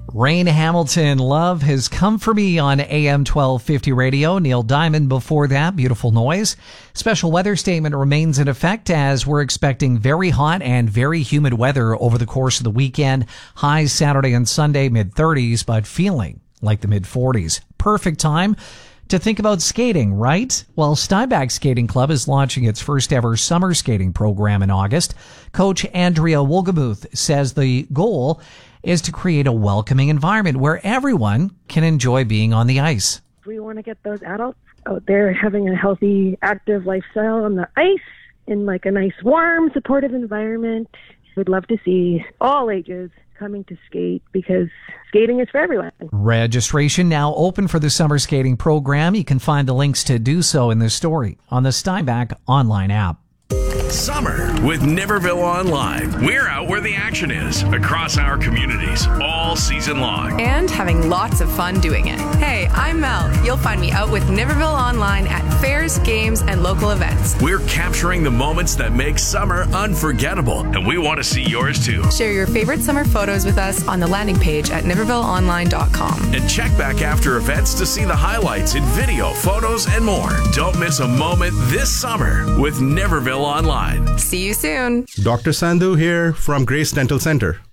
Rain Hamilton, Love Has Come For Me on AM 1250 radio. Neil Diamond before that, Beautiful Noise. Special weather statement remains in effect as we're expecting very hot and very humid weather over the course of the weekend. Highs Saturday and Sunday, mid-30s, but feeling like the mid-40s. Perfect time to think about skating, right? Well, Steinbach Skating Club is launching its first ever summer skating program in August. Coach Andrea Wolgemuth says the goal is to create a welcoming environment where everyone can enjoy being on the ice. We want to get those adults out there having a healthy, active lifestyle on the ice in like a nice, warm, supportive environment. We'd love to see all ages coming to skate because skating is for everyone. Registration now open for the summer skating program. You can find the links to do so in this story on the Steinbach online app. Summer with Niverville Online. We're out where the action is across our communities all season long. And having lots of fun doing it. Hey, I'm Mel. You'll find me out with Niverville Online at fairs, games, and local events. We're capturing the moments that make summer unforgettable, and we want to see yours too. Share your favorite summer photos with us on the landing page at nivervilleonline.com. And check back after events to see the highlights in video, photos, and more. Don't miss a moment this summer with Niverville Online. See you soon. Dr. Sandhu here from Grace Dental Center.